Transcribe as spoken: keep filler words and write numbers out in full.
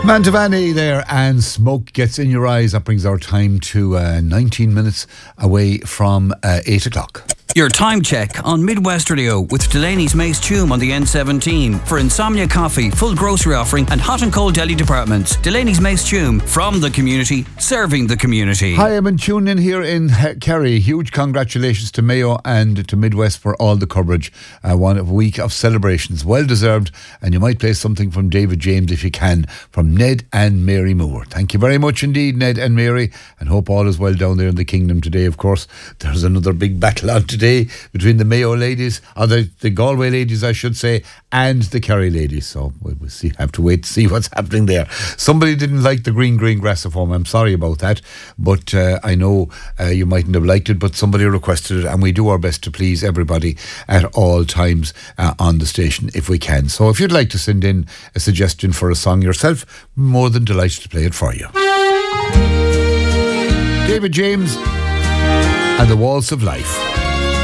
Mantovani there, and Smoke Gets in Your Eyes. That brings our time to uh, nineteen minutes away from uh, eight o'clock. Your time check on Midwest Radio with Delaney's Mace Tume on the N seventeen. For Insomnia Coffee, full grocery offering and hot and cold deli departments. Delaney's Mace Tume, from the community, serving the community. Hi, I'm in tune in here in uh, Kerry. Huge congratulations to Mayo and to Midwest for all the coverage. Uh, one week of celebrations, well deserved, and you might play something from David James if you can, from Ned and Mary Moore. Thank you very much indeed, Ned and Mary, and hope all is well down there in the kingdom today. Of course, there's another big battle on today between the Mayo ladies, or the, the Galway ladies I should say, and the Kerry ladies, so we'll, we'll see, have to wait to see what's happening there. Somebody didn't like the green green grassophone. I'm sorry about that, but uh, I know uh, you mightn't have liked it, but somebody requested it, and we do our best to please everybody at all times uh, on the station if we can. So if you'd like to send in a suggestion for a song yourself, more than delighted to play it for you. David James and the Waltz of Life.